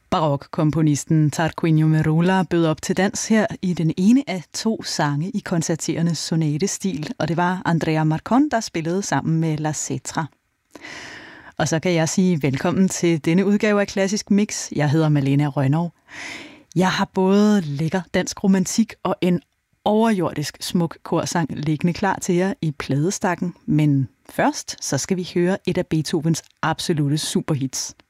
Barokkomponisten Tarquinio Merola bød op til dans her i den ene af 2 sange i koncerterende sonatestil, og det var Andrea Marcon, der spillede sammen med La Cetra. Og så kan jeg sige velkommen til denne udgave af Klassisk Mix. Jeg hedder Malene Rønnow. Jeg har både lækker dansk romantik og en overjordisk smuk korsang liggende klar til jer i pladestakken, men først så skal vi høre et af Beethovens absolutte superhits.